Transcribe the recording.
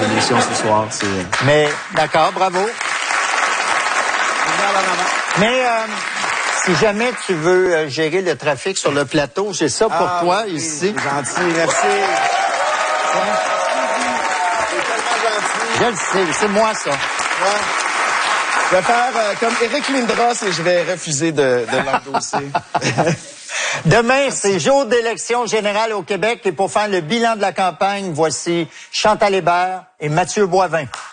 l'émission ce soir. Mais, d'accord, bravo. Mais si jamais tu veux gérer le trafic sur le plateau, j'ai ça pour toi oui, ici. C'est gentil, merci. Je le sais, c'est moi ça. Ouais. Je vais faire comme Éric Lindros et je vais refuser de l'endosser. Demain, c'est jour d'élection générale au Québec et pour faire le bilan de la campagne, voici Chantal Hébert et Mathieu Boivin.